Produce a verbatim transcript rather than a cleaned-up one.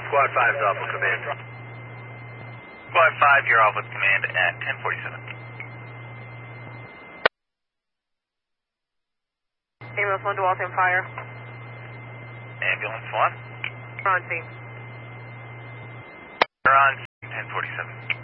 Squad five is off with command. Squad five, you're off with command at ten forty-seven. Ambulance one to Waltham Fire. Ambulance one. We're on scene. You're on ten forty-seven.